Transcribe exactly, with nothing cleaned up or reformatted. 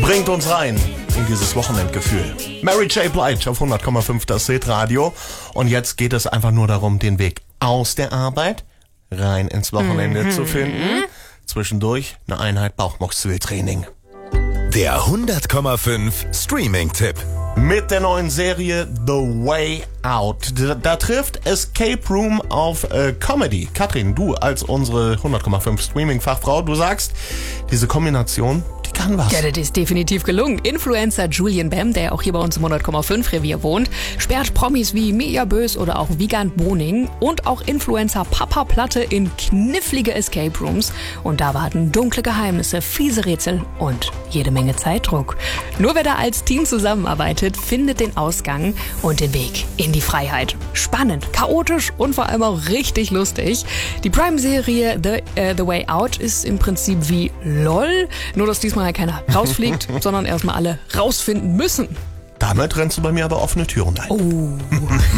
bringt uns rein in dieses Wochenendgefühl. Mary J. Blige auf hundert Komma fünf das Hit-Radio. Und jetzt geht es einfach nur darum, den Weg aus der Arbeit rein ins Wochenende mhm. zu finden. Zwischendurch eine Einheit Bauchmuskeltraining. Der hundert Komma fünf Streaming-Tipp. Mit der neuen Serie The Way Out. Da, da trifft Escape Room auf äh, Comedy. Katrin, du als unsere hundert Komma fünf Streaming-Fachfrau, du sagst, diese Kombination, die kann was. Ja, das ist definitiv gelungen. Influencer Julian Bam, der auch hier bei uns im hundert Komma fünf Revier wohnt, sperrt Promis wie Mia Bös oder auch Wiegand Boning und auch Influencer Papa Platte in knifflige Escape Rooms. Und da warten dunkle Geheimnisse, fiese Rätsel und jede Menge Zeitdruck. Nur wer da als Team zusammenarbeitet, findet den Ausgang und den Weg in die Freiheit. Spannend, chaotisch und vor allem auch richtig lustig. Die Prime-Serie The, äh, The Way Out ist im Prinzip wie LOL, nur dass diesmal keiner rausfliegt, sondern erstmal alle rausfinden müssen. Damit rennst du bei mir aber offene Türen ein. Oh.